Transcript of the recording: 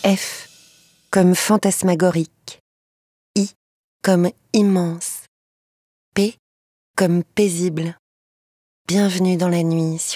F comme fantasmagorique, I comme immense, P comme paisible. Bienvenue dans la nuit sur